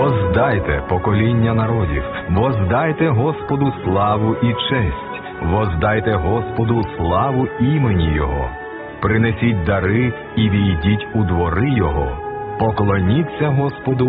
Воздайте, покоління народів, воздайте Господу славу і честь, воздайте Господу славу імені Його. Принесіть дари і війдіть у двори Його, поклоніться Господу